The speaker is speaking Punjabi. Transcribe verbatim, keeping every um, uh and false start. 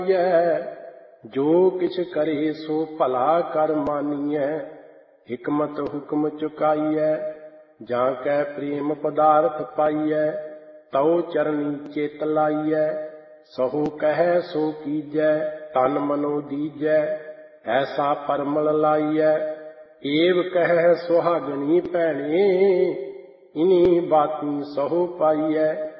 ਜੋ ਕਿਛ ਕਰੇ ਸੋ ਭਲਾ ਕਰ ਮਾਨੀਐ। ਹਿਕਮਤ ਹੁਕਮ ਚੁਕਾਈਐ ਜਾਂ ਕੈ ਪ੍ਰੇਮ ਪਦਾਰਥ ਪਾਈਐ। ਤਉ ਚਰਨੀ ਚਿਤ ਲਾਈਐ ਸਹੂ ਕਹੈ ਸੋ ਕੀਜੈ। ਤਨ ਮਨੋ ਦੀਜੈ ਐਸਾ ਪਰਮਲ ਲਾਈਐ। ਏਵ ਕਹਿ ਸੁਹਾਗਣੀ ਭੈਣੇ ਇਨੀ ਬਾਤੀ ਸਹੂ ਪਾਈਐ।